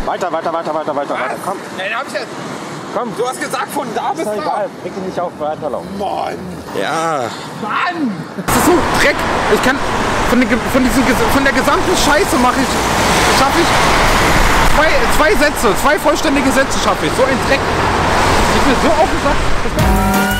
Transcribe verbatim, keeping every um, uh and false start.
Weiter, weiter, weiter, weiter, weiter, weiter. Komm. Nein, hab ich jetzt. Komm. Du hast gesagt, von da bis Ist da. doch egal. Reg dich nicht auf, weiterlaufen. Mann. Ja. Mann. Das ist so Dreck. Ich kann von, den, von, diesen, von der gesamten Scheiße mache ich, schaffe ich zwei, zwei Sätze, zwei vollständige Sätze schaffe ich. So ein Dreck. Ich bin so aufgesagt.